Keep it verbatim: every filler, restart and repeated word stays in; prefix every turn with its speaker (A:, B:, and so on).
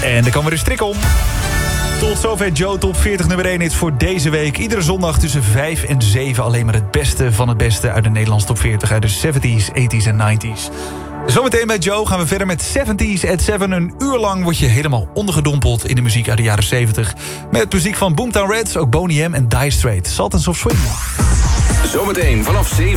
A: En er kan weer een strik om. Tot zover Joe Top veertig nummer één hits voor deze week. Iedere zondag tussen vijf en zeven alleen maar het beste van het beste uit de Nederlandse top veertig uit de zeventies, tachtiger en negentiger. Zometeen bij Joe gaan we verder met zeventies at zeven. Een uur lang word je helemaal ondergedompeld in de muziek uit de jaren zeventig. Met muziek van Boomtown Reds, ook Boney M en Dire Straits. Salt and Soft Swing.
B: Zometeen vanaf zeven.